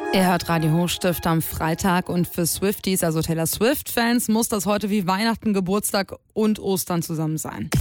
Ihr hört Radio Hochstift am Freitag und für Swifties, also Taylor Swift-Fans, muss das heute wie Weihnachten, Geburtstag und Ostern zusammen sein.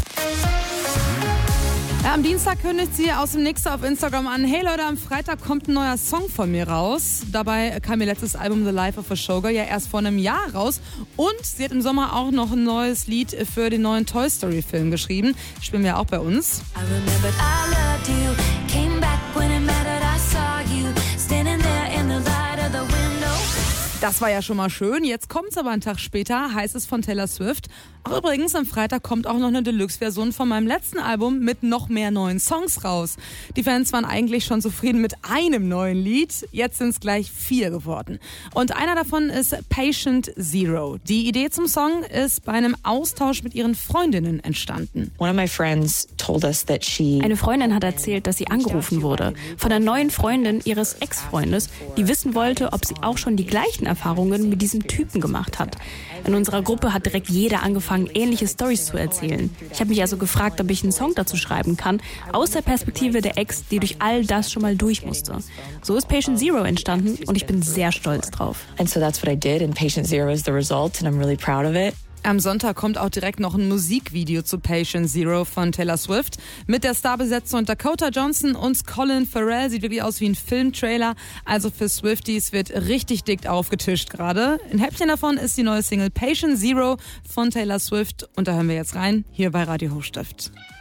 Ja, am Dienstag kündigt sie aus dem Nix auf Instagram an: Hey Leute, am Freitag kommt ein neuer Song von mir raus. Dabei kam ihr letztes Album The Life of a Showgirl ja erst vor einem Jahr raus. Und sie hat im Sommer auch noch ein neues Lied für den neuen Toy Story Film geschrieben. Spielen wir auch bei uns. I remembered I loved you, came back when it mattered, I saw you, standing there in the light of the window. Das war ja schon mal schön. Jetzt kommt's aber einen Tag später, heißt es von Taylor Swift. Ach übrigens, am Freitag kommt auch noch eine Deluxe-Version von meinem letzten Album mit noch mehr neuen Songs raus. Die Fans waren eigentlich schon zufrieden mit einem neuen Lied. Jetzt sind es gleich 4 geworden. Und einer davon ist Patient Zero. Die Idee zum Song ist bei einem Austausch mit ihren Freundinnen entstanden. Eine Freundin hat erzählt, dass sie angerufen wurde von der neuen Freundin ihres Ex-Freundes, die wissen wollte, ob sie auch schon die gleichen Erfahrungen mit diesem Typen gemacht hat. In unserer Gruppe hat direkt jeder angefangen, ähnliche Storys zu erzählen. Ich habe mich also gefragt, ob ich einen Song dazu schreiben kann, aus der Perspektive der Ex, die durch all das schon mal durch musste. So ist Patient Zero entstanden und ich bin sehr stolz drauf. And so that's what I did, and Patient Zero is the result, and I'm really proud of it. Am Sonntag kommt auch direkt noch ein Musikvideo zu Patient Zero von Taylor Swift mit der Starbesetzung Dakota Johnson und Colin Farrell. Sieht wirklich aus wie ein Filmtrailer. Also für Swifties wird richtig dick aufgetischt gerade. Ein Häppchen davon ist die neue Single Patient Zero von Taylor Swift. Und da hören wir jetzt rein, hier bei Radio Hochstift.